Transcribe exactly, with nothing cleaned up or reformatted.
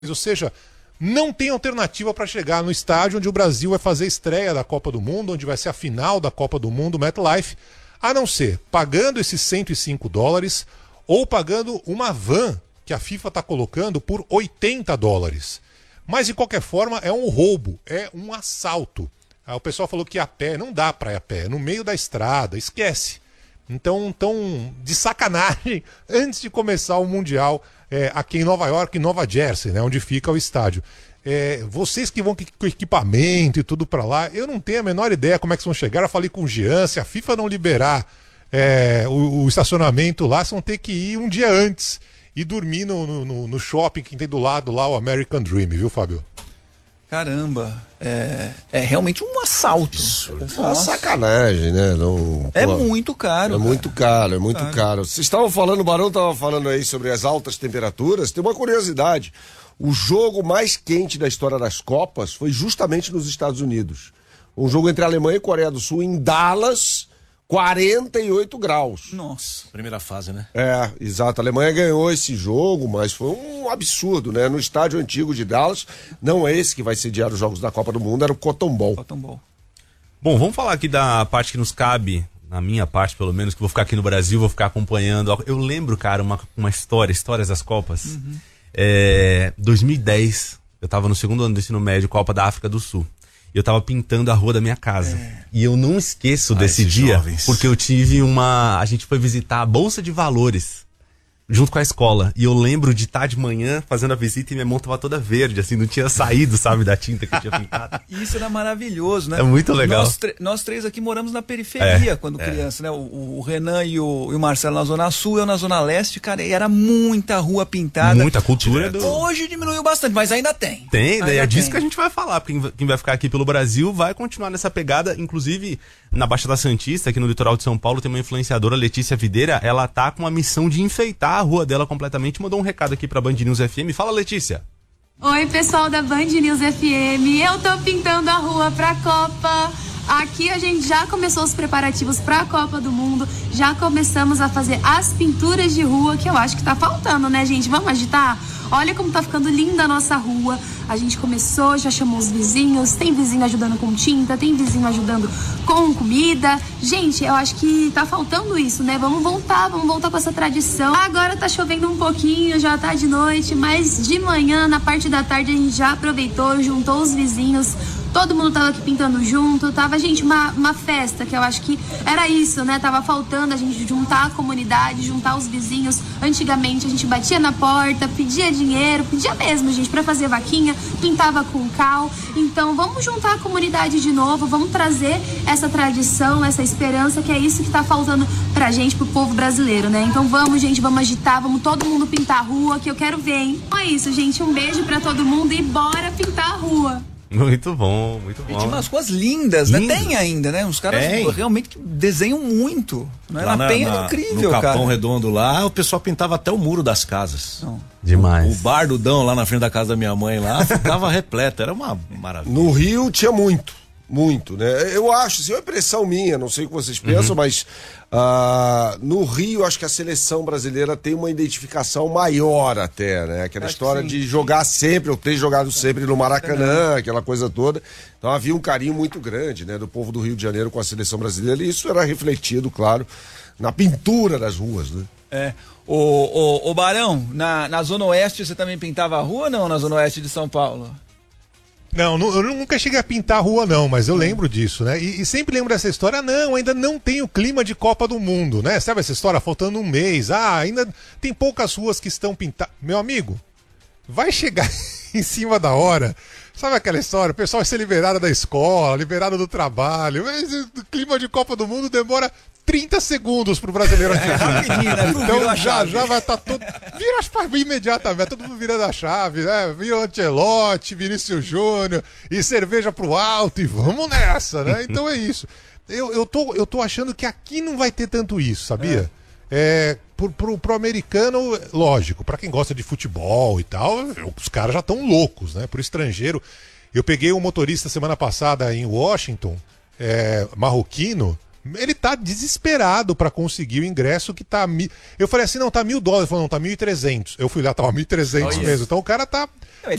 Ou seja, não tem alternativa para chegar no estádio onde o Brasil vai fazer a estreia da Copa do Mundo, onde vai ser a final da Copa do Mundo, MetLife, a não ser pagando esses cento e cinco dólares ou pagando uma van que a FIFA está colocando por oitenta dólares. Mas, de qualquer forma, é um roubo, é um assalto. Aí o pessoal falou que ir a pé, não dá para ir a pé, é no meio da estrada, esquece. Então, tão de sacanagem, antes de começar o Mundial, é, aqui em Nova York, em Nova Jersey, né, onde fica o estádio. É, vocês que vão com equipamento e tudo para lá, eu não tenho a menor ideia como é que vão chegar. Eu falei com o Jean, se a FIFA não liberar é, o, o estacionamento lá, vocês vão ter que ir um dia antes e dormir no, no, no shopping que tem do lado lá, o American Dream, viu, Fábio? Caramba, é, é realmente um assalto. Isso, é uma sacanagem, né? Não, é pô, muito caro. É cara. muito caro, é muito caro. caro. Vocês estavam falando, o Barão estava falando aí sobre as altas temperaturas. Tem uma curiosidade. O jogo mais quente da história das Copas foi justamente nos Estados Unidos. Um jogo entre a Alemanha e Coreia do Sul em Dallas, quarenta e oito graus. Nossa. Primeira fase, né? É, exato. A Alemanha ganhou esse jogo, mas foi um absurdo, né? No estádio antigo de Dallas, não é esse que vai sediar os jogos da Copa do Mundo, era o Cotton Bowl. Cotton Bowl. Bom, vamos falar aqui da parte que nos cabe, na minha parte pelo menos, que vou ficar aqui no Brasil, vou ficar acompanhando. Eu lembro, cara, uma, uma história, histórias das Copas. Uhum. É, dois mil e dez, eu tava no segundo ano do ensino médio, Copa da África do Sul. E eu tava pintando a rua da minha casa. É. E eu não esqueço ah, desse dia, jovens. Porque eu tive uma... A gente foi visitar a Bolsa de Valores, junto com a escola. E eu lembro de estar de manhã fazendo a visita e minha mão tava toda verde, assim, não tinha saído, sabe, da tinta que eu tinha pintado. Isso era maravilhoso, né? É muito legal. Nós, nós três aqui moramos na periferia é, quando é. criança, né? O, o Renan e o, e o Marcelo na Zona Sul, eu na Zona Leste, cara, e era muita rua pintada. Muita cultura. Do... Hoje diminuiu bastante, mas ainda tem. Tem, daí ainda é disso tem. que a gente vai falar, porque quem vai ficar aqui pelo Brasil vai continuar nessa pegada, inclusive na Baixada Santista, aqui no litoral de São Paulo, tem uma influenciadora, Letícia Videira, ela tá com a missão de enfeitar a rua dela completamente, mandou um recado aqui pra Band News F M. Fala, Letícia. Oi, pessoal da Band News F M, eu tô pintando a rua pra Copa. Aqui a gente já começou os preparativos pra Copa do Mundo, já começamos a fazer as pinturas de rua, que eu acho que tá faltando, né, gente? Vamos agitar? Olha como tá ficando linda a nossa rua. A gente começou, já chamou os vizinhos, tem vizinho ajudando com tinta, tem vizinho ajudando com comida. Gente, eu acho que tá faltando isso, né? Vamos voltar, vamos voltar com essa tradição. Agora tá chovendo um pouquinho, já tá de noite, mas de manhã, na parte da tarde, a gente já aproveitou, juntou os vizinhos. Todo mundo tava aqui pintando junto, tava, gente, uma, uma festa, que eu acho que era isso, né? Tava faltando a gente juntar a comunidade, juntar os vizinhos. Antigamente a gente batia na porta, pedia dinheiro, pedia mesmo, gente, pra fazer vaquinha, pintava com cal. Então vamos juntar a comunidade de novo, vamos trazer essa tradição, essa esperança, que é isso que tá faltando pra gente, pro povo brasileiro, né? Então vamos, gente, vamos agitar, vamos todo mundo pintar a rua, que eu quero ver, hein? Então é isso, gente, um beijo pra todo mundo e bora pintar a rua. Muito bom, muito bom. E tinha umas coisas lindas, Lindo. né? Tem ainda, né? Os caras Tem. realmente desenham muito. Né? Lá na, na, Penha na, era incrível, no cara. Capão Redondo lá, o pessoal pintava até o muro das casas. Não. Demais. O bar do Dão lá na frente da casa da minha mãe lá ficava repleto, era uma maravilha. No Rio tinha muito, muito, né? Eu acho, assim, é uma impressão minha, não sei o que vocês pensam, uhum. mas uh, no Rio acho que a seleção brasileira tem uma identificação maior até, né? Aquela acho história de jogar sempre, ou ter jogado sempre no Maracanã, aquela coisa toda. Então havia um carinho muito grande, né, do povo do Rio de Janeiro com a seleção brasileira, e isso era refletido, claro, na pintura das ruas, né? É. O, o, o Barão, na, na Zona Oeste você também pintava a rua ou não, na Zona Oeste de São Paulo? Não, eu nunca cheguei a pintar a rua não, mas eu lembro disso, né? E, e sempre lembro dessa história, não, ainda não tem o clima de Copa do Mundo, né? Sabe essa história, faltando um mês, ah, ainda tem poucas ruas que estão pintadas. Meu amigo, vai chegar em cima da hora, sabe aquela história, o pessoal vai ser liberado da escola, liberado do trabalho, mas o clima de Copa do Mundo demora trinta segundos pro brasileiro aqui. É, rapidinho, né? Então já, já vai estar tá todo. Vira as chaves imediatamente, todo mundo virando a chave, né? Vira o Ancelotti, Vinícius Júnior, e cerveja pro alto, e vamos nessa, né? Então é isso. Eu, eu, tô, eu tô achando que aqui não vai ter tanto isso, sabia? É. É, pro, pro, pro americano, lógico, pra quem gosta de futebol e tal, os caras já estão loucos, né? Pro estrangeiro. Eu peguei um motorista semana passada em Washington, é, marroquino. Ele tá desesperado pra conseguir o ingresso que tá... Mi... Eu falei assim, não, tá mil dólares. Ele falou, não, tá mil e trezentos. Eu fui lá, tava mil e trezentos Olha. mesmo. Então o cara tá...